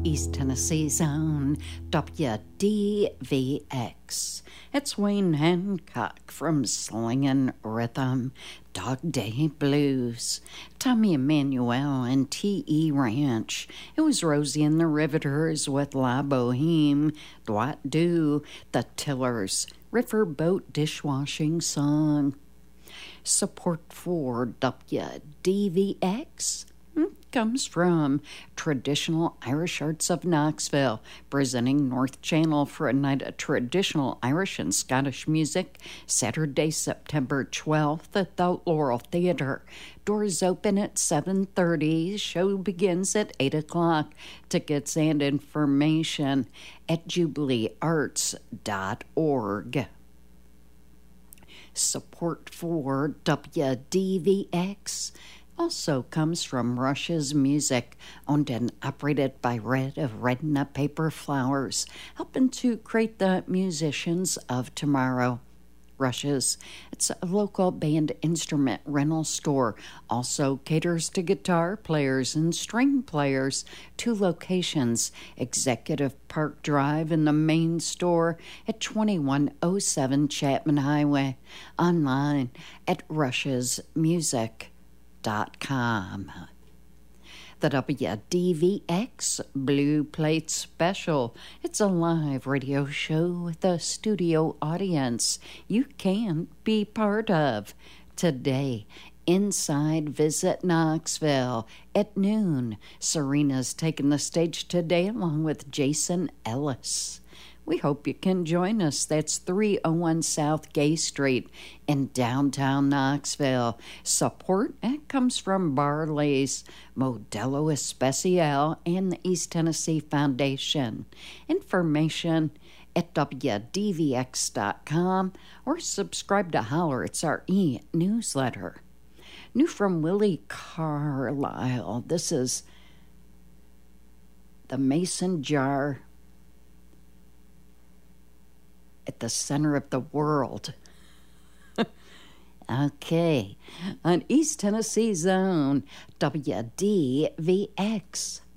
East Tennessee's own WDVX. It's Wayne Hancock from Slingin' Rhythm, Dog Day Blues, Tommy Emmanuel and T.E. Ranch. It was Rosie and the Riveters with La Boheme, Dwight Dew, The Tillers, Riverboat Dishwashing Song. Support for WDVX comes from Traditional Irish Arts of Knoxville, presenting North Channel for a night of traditional Irish and Scottish music, Saturday, September 12th at the Laurel Theatre. Doors open at 7:30. Show begins at 8 o'clock. Tickets and information at jubileearts.org. Support for WDVX also comes from Rush's Music, owned and operated by Red of Redna Paper Flowers, helping to create the musicians of tomorrow. Rush's, it's a local band instrument rental store, also caters to guitar players and string players. 2 locations, Executive Park Drive and the main store at 2107 Chapman Highway, online at rushesmusic.com. The WDVX Blue Plate Special. It's a live radio show with a studio audience you can be part of. Today, Inside Visit Knoxville at noon. Serena's taking the stage today along with Jason Ellis. We hope you can join us. That's 301 South Gay Street in downtown Knoxville. Support comes from Barley's, Modelo Especial, and the East Tennessee Foundation. Information at WDVX.com or subscribe to Holler. It's our e-newsletter. New from Willie Carlisle. This is the Mason Jar at the center of the world. Okay, on East Tennessee's own WDVX.